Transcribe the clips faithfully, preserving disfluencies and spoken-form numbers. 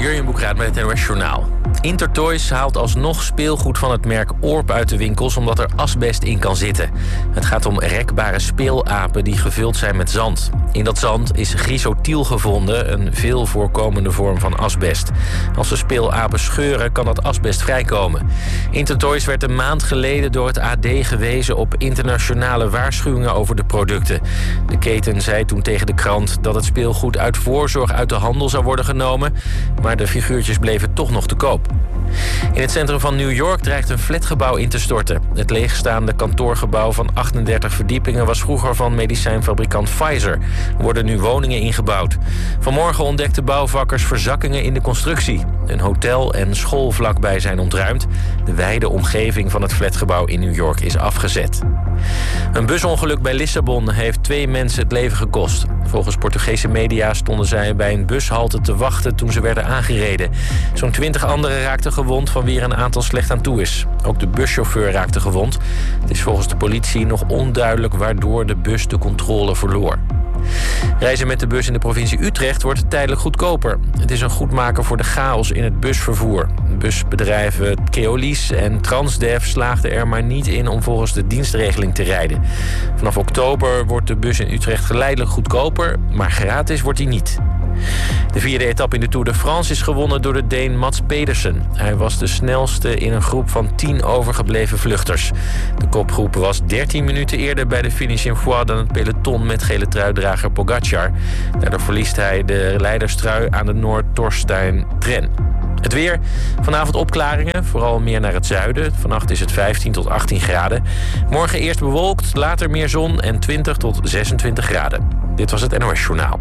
Jurjen Boekraat met het N O S Journaal. Intertoys haalt alsnog speelgoed van het merk Orb uit de winkels omdat er asbest in kan zitten. Het gaat om rekbare speelapen die gevuld zijn met zand. In dat zand is chrysotiel gevonden, een veel voorkomende vorm van asbest. Als de speelapen scheuren, kan dat asbest vrijkomen. Intertoys werd een maand geleden door het A D gewezen op internationale waarschuwingen over de producten. De keten zei toen tegen de krant dat het speelgoed uit voorzorg uit de handel zou worden genomen, maar de figuurtjes bleven toch nog te koop. In het centrum van New York dreigt een flatgebouw in te storten. Het leegstaande kantoorgebouw van achtendertig verdiepingen was vroeger van medicijnfabrikant Pfizer. Er worden nu woningen ingebouwd. Vanmorgen ontdekten bouwvakkers verzakkingen in de constructie. Een hotel en school vlakbij zijn ontruimd. De wijde omgeving van het flatgebouw in New York is afgezet. Een busongeluk bij Lissabon heeft twee mensen het leven gekost. Volgens Portugese media stonden zij bij een bushalte te wachten toen ze werden aangereden. Zo'n twintig anderen raakten gewond, van wie er een aantal slecht aan toe is. Ook de buschauffeur raakte gewond. Het is volgens de politie nog onduidelijk waardoor de bus de controle verloor. Reizen met de bus in de provincie Utrecht wordt tijdelijk goedkoper. Het is een goedmaker voor de chaos in het busvervoer. Busbedrijven Keolis en Transdev slaagden er maar niet in om volgens de dienstregeling te rijden. Vanaf oktober wordt de bus in Utrecht geleidelijk goedkoper, maar gratis wordt die niet. De vierde etappe in de Tour de France is gewonnen door de Deen Mats Pedersen. Hij was de snelste in een groep van tien overgebleven vluchters. De kopgroep was dertien minuten eerder bij de finish in Foix dan het peloton met gele truidrager Pogacar. Daardoor verliest hij de leiderstrui aan de Noord-Torstein-Tren. Het weer. Vanavond opklaringen, vooral meer naar het zuiden. Vannacht is het vijftien tot achttien graden. Morgen eerst bewolkt, later meer zon en twintig tot zesentwintig graden. Dit was het N O S Journaal.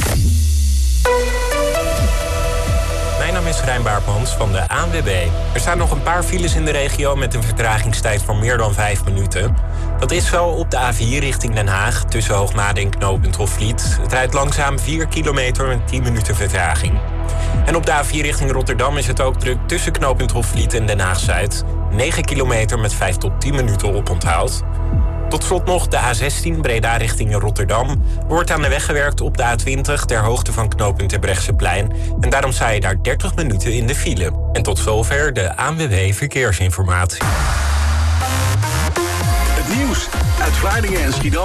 Mijn naam is Rijn Baartmans van de A N W B. Er staan nog een paar files in de regio met een vertragingstijd van meer dan vijf minuten. Dat is zo op de A vier richting Den Haag, tussen Hoogmade en knooppunt Hofvliet. Het rijdt langzaam vier kilometer met tien minuten vertraging. En op de A vier richting Rotterdam is het ook druk tussen knooppunt Hofvliet en Den Haag-Zuid. negen kilometer met vijf tot tien minuten oponthoud. Tot slot nog de A zestien Breda richting Rotterdam. Er wordt aan de weg gewerkt op de A twintig ter hoogte van knooppunt Terbrechtseplein. En daarom sta je daar dertig minuten in de file. En tot zover de A N W B Verkeersinformatie. Het nieuws uit Vlaardingen en Schiedam.